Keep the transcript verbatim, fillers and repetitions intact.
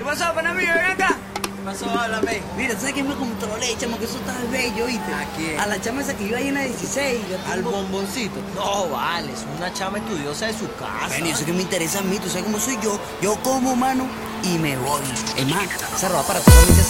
¿Qué pasó, pana mío? Ven acá. ¿Qué pasó? Háblame. Mira, ¿sabes quién me controlé, chamo? Que eso está bello, ¿viste? ¿A quién? A la chama esa que iba ahí en la dieciséis. yo Al tengo- bomboncito. No, vale, es una chama estudiosa de su casa. Bueno, y eso que me interesa a mí, tú sabes cómo soy yo. Yo como, mano, y me voy. Es más, esa ropa para todos mis